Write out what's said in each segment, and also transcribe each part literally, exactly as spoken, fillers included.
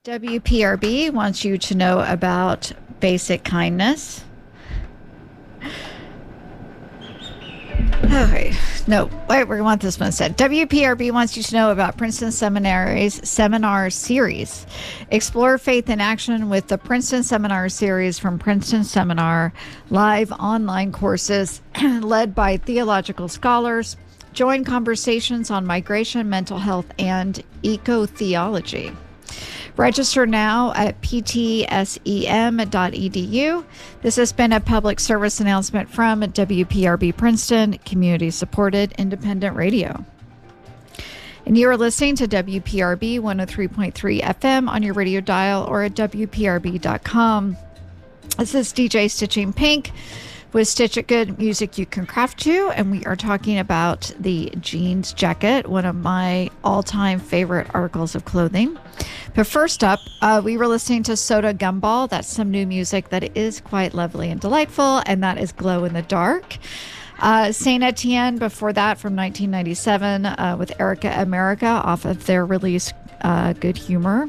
W P R B wants you to know about basic kindness. Okay, no, wait, we want this one instead. W P R B wants you to know about Princeton Seminary's seminar series. Explore faith in action with the Princeton Seminar series from Princeton Seminar, live online courses led by theological scholars. Join conversations on migration, mental health, and eco-theology. Register now at p t s e m dot e d u. This has been a public service announcement from W P R B Princeton, community-supported independent radio. And you are listening to W P R B one oh three point three F M on your radio dial or at w p r b dot com. This is D J Stitching Pink with Stitch It Good, music you can craft to, and we are talking about the jeans jacket, one of my all-time favorite articles of clothing. But first up, uh, we were listening to Soda Gumball. That's some new music that is quite lovely and delightful, and that is Glow in the Dark. Uh, Saint Etienne before that from nineteen ninety-seven uh, with Erica America off of their release uh, Good Humor.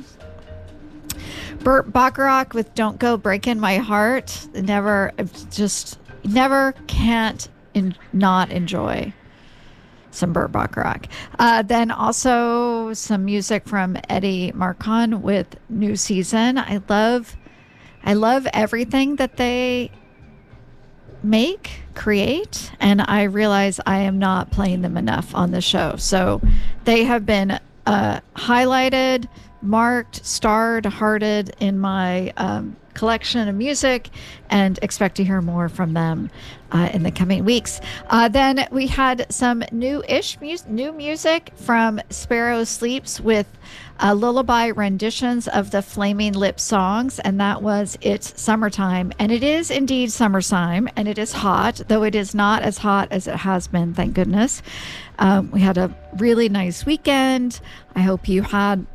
Burt Bacharach with Don't Go Breaking My Heart. Never, just never can't in, not enjoy some Burt Bacharach. Uh, then also some music from Eddie Marcon with New Season. I love, I love everything that they make, create, and I realize I am not playing them enough on the show. So they have been uh, highlighted, marked, starred, hearted in my um, collection of music, and expect to hear more from them uh, in the coming weeks. Uh, then we had some new-ish mu- new music from Sparrow Sleeps with uh, lullaby renditions of the Flaming Lips songs, and that was It's Summertime. And it is indeed summertime, and it is hot, though it is not as hot as it has been, thank goodness. Um, we had a really nice weekend. I hope you had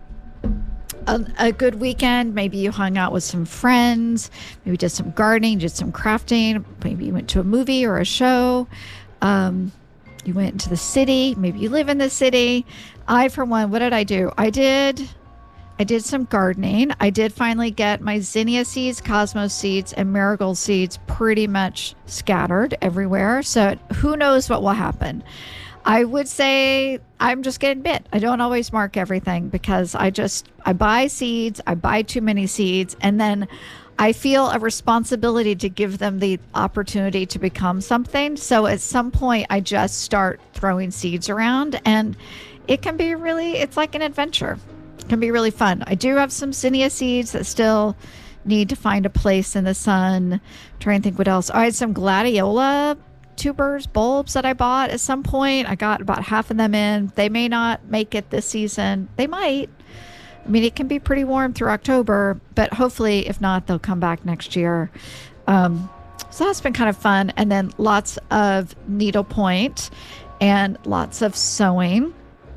A, a good weekend. Maybe you hung out with some friends, maybe did some gardening, did some crafting, maybe you went to a movie or a show. Um, you went into the city, maybe you live in the city. I, for one, what did I do? I did, I did some gardening. I did finally get my zinnia seeds, cosmos seeds, and marigold seeds pretty much scattered everywhere. So who knows what will happen. I would say I'm just getting bit. I don't always mark everything because I just, I buy seeds, I buy too many seeds, and then I feel a responsibility to give them the opportunity to become something. So at some point, I just start throwing seeds around, and it can be really, it's like an adventure. It can be really fun. I do have some zinnia seeds that still need to find a place in the sun. I'm trying to think what else. I had some gladiola tubers, bulbs that I bought at some point. I got about half of them in. They may not make it this season. They might. I mean, it can be pretty warm through October, but hopefully, if not, they'll come back next year. Um, so that's been kind of fun. And then lots of needlepoint and lots of sewing.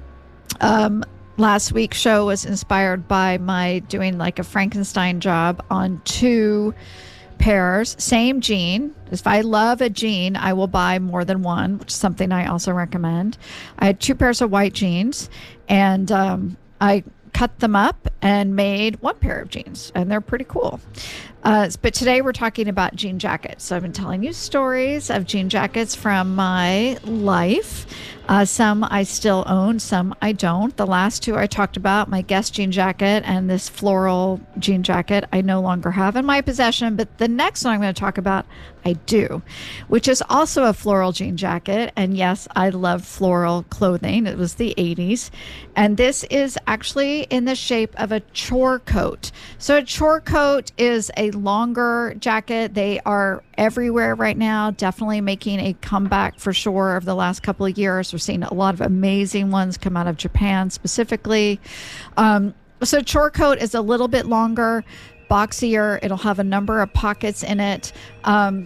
Um, last week's show was inspired by my doing like a Frankenstein job on two pairs, same jean. If I love a jean, I will buy more than one, which is something I also recommend. I had two pairs of white jeans, and um, I cut them up and made one pair of jeans, and they're pretty cool. Uh, but today we're talking about jean jackets. So I've been telling you stories of jean jackets from my life. Uh, some I still own, some I don't. The last two I talked about, my Guess jean jacket and this floral jean jacket, I no longer have in my possession. But the next one I'm going to talk about, I do, which is also a floral jean jacket. And yes, I love floral clothing. It was the eighties. And this is actually in the shape of a chore coat. So a chore coat is a longer jacket. They are everywhere right now, definitely making a comeback for sure of the last couple of years. We're seeing a lot of amazing ones come out of Japan specifically. Um, so chore coat is a little bit longer, boxier. It'll have a number of pockets in it. Um,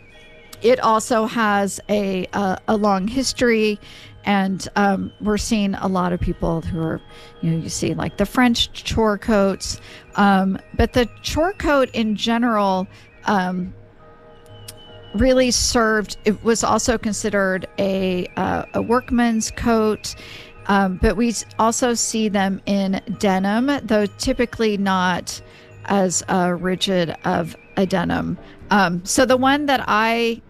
it also has a, a, a long history. And um, we're seeing a lot of people who are, you know, you see like the French chore coats. Um, but the chore coat in general um, really served, it was also considered a, uh, a workman's coat. Um, but we also see them in denim, though typically not as uh, rigid of a denim. Um, so the one that I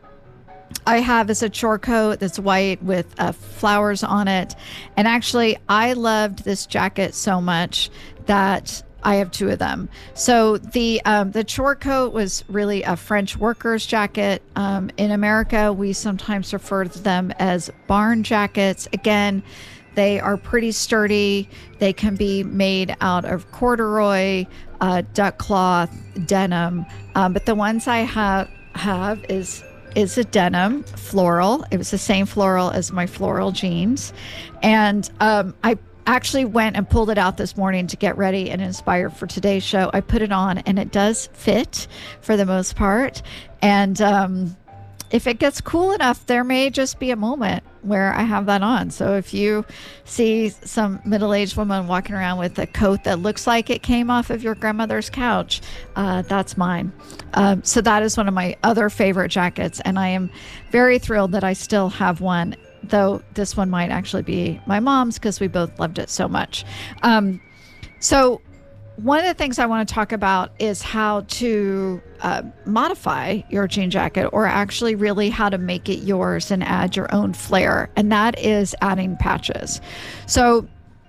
I have is a chore coat that's white with uh, flowers on it. And actually, I loved this jacket so much that I have two of them. So the um, the chore coat was really a French worker's jacket. Um, in America, we sometimes refer to them as barn jackets. Again, they are pretty sturdy. They can be made out of corduroy, uh, duck cloth, denim. Um, but the ones I have have is is a denim floral. It was the same floral as my floral jeans. And um, I actually went and pulled it out this morning to get ready and inspired for today's show. I put it on and it does fit for the most part. And um, if it gets cool enough, there may just be a moment where I have that on. So if you see some middle-aged woman walking around with a coat that looks like it came off of your grandmother's couch, uh, that's mine. Um, so that is one of my other favorite jackets. And I am very thrilled that I still have one, though this one might actually be my mom's because we both loved it so much. Um, so one of the things I want to talk about is how to uh, modify your jean jacket, or actually really how to make it yours and add your own flair. And that is adding patches. So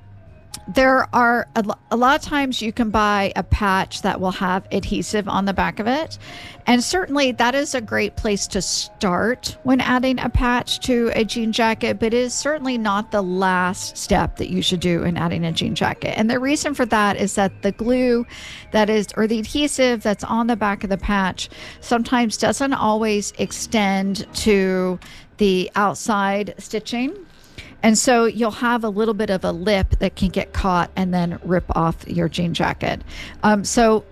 there are a, a lot of times you can buy a patch that will have adhesive on the back of it. And certainly that is a great place to start when adding a patch to a jean jacket, but it is certainly not the last step that you should do in adding a jean jacket. And the reason for that is that the glue that is, or the adhesive that's on the back of the patch sometimes doesn't always extend to the outside stitching. And so you'll have a little bit of a lip that can get caught and then rip off your jean jacket. Um, so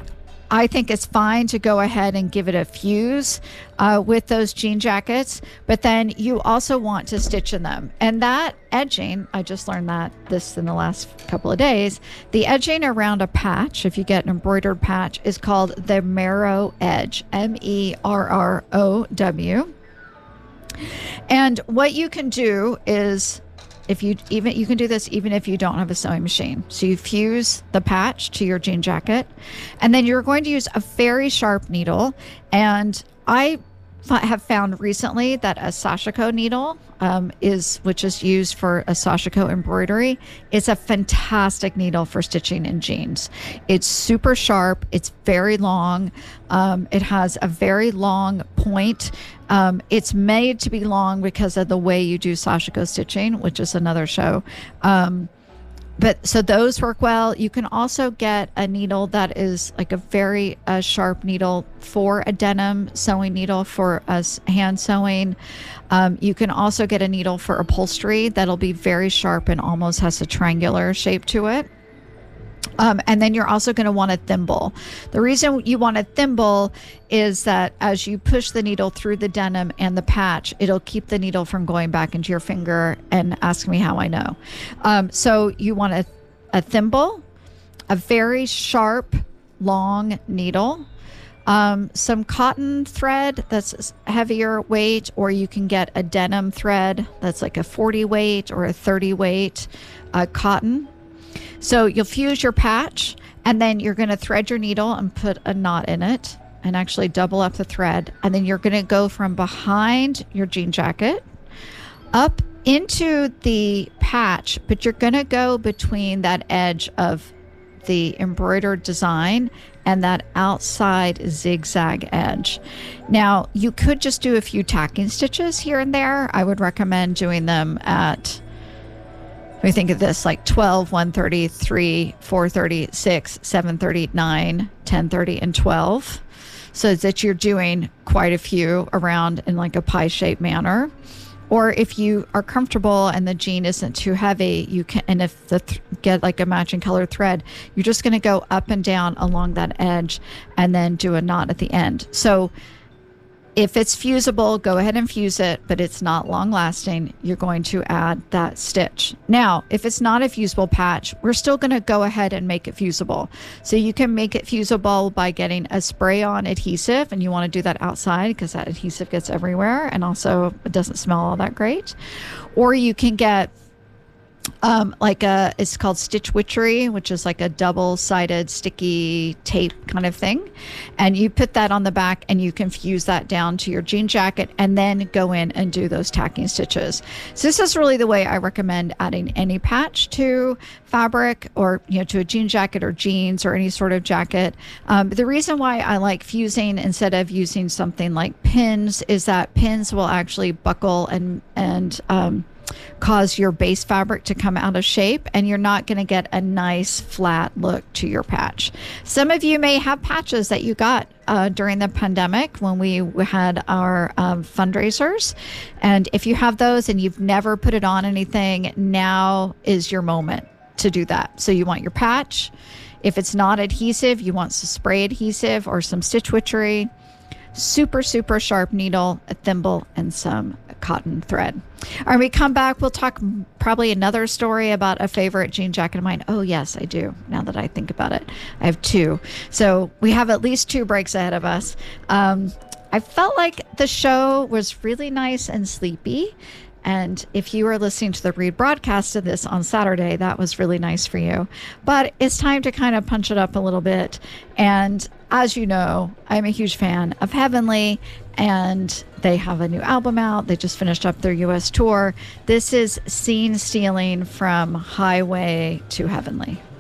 I think it's fine to go ahead and give it a fuse uh, with those jean jackets, but then you also want to stitch in them. And that edging, I just learned that this in the last couple of days, the edging around a patch, if you get an embroidered patch, is called the Merrow edge, M E R R O W. And what you can do is, if you even you can do this even if you don't have a sewing machine. So you fuse the patch to your jean jacket, and then you're going to use a very sharp needle. And I have found recently that a Sashiko needle um, is, which is used for a Sashiko embroidery, is a fantastic needle for stitching in jeans. It's super sharp. It's very long. Um, it has a very long point. Um, it's made to be long because of the way you do Sashiko stitching, which is another show. Um, But so those work well. You can also get a needle that is like a very uh, sharp needle for a denim sewing needle for us hand sewing. Um, you can also get a needle for upholstery that'll be very sharp and almost has a triangular shape to it. Um, and then you're also going to want a thimble. The reason you want a thimble is that as you push the needle through the denim and the patch, it'll keep the needle from going back into your finger. And ask me how I know. Um, so you want a, a thimble, a very sharp, long needle, um, some cotton thread that's heavier weight, or you can get a denim thread that's like a forty weight or a thirty weight uh, cotton. So you'll fuse your patch, and then you're going to thread your needle and put a knot in it and actually double up the thread. And then you're going to go from behind your jean jacket up into the patch, but you're going to go between that edge of the embroidered design and that outside zigzag edge. Now, you could just do a few tacking stitches here and there. I would recommend doing them at, we think of this like twelve, one thirty, three, four thirty, six, seven thirty, nine, ten thirty, and twelve. So that you're doing quite a few around in like a pie-shaped manner. Or if you are comfortable and the jean isn't too heavy, you can, and if the th- get like a matching color thread, you're just going to go up and down along that edge and then do a knot at the end. So if it's fusible, go ahead and fuse it, but it's not long lasting. You're going to add that stitch. Now, if it's not a fusible patch, we're still going to go ahead and make it fusible. So you can make it fusible by getting a spray on adhesive, and you want to do that outside because that adhesive gets everywhere and also it doesn't smell all that great. Or you can get um, like a, it's called Stitch Witchery, which is like a double-sided sticky tape kind of thing. And you put that on the back and you can fuse that down to your jean jacket and then go in and do those tacking stitches. So this is really the way I recommend adding any patch to fabric, or, you know, to a jean jacket or jeans or any sort of jacket. Um, the reason why I like fusing instead of using something like pins is that pins will actually buckle and, and, um, cause your base fabric to come out of shape, and you're not going to get a nice flat look to your patch. Some of you may have patches that you got uh, during the pandemic when we had our um, fundraisers, and if you have those and you've never put it on anything, now is your moment to do that. So you want your patch. If it's not adhesive, you want some spray adhesive or some Stitch Witchery, super super sharp needle, a thimble, and some cotton thread. All right, when we come back, we'll talk probably another story about a favorite jean jacket of mine. Oh yes, I do, now that I think about it. I have two, so we have at least two breaks ahead of us. um I felt like the show was really nice and sleepy, and if you are listening to the rebroadcast of this on Saturday, that was really nice for you. But it's time to kind of punch it up a little bit. And as you know, I'm a huge fan of Heavenly, and they have a new album out. They just finished up their U S tour. This is Scene Stealing from Highway to Heavenly.